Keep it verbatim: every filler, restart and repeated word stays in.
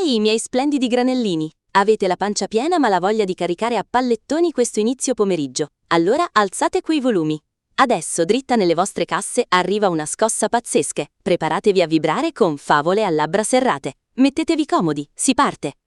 Ehi, miei splendidi granellini! Avete la pancia piena ma la voglia di caricare a pallettoni questo inizio pomeriggio. Allora alzate quei volumi. Adesso, dritta nelle vostre casse, arriva una scossa pazzesche. Preparatevi a vibrare con favole a labbra serrate. Mettetevi comodi, si parte!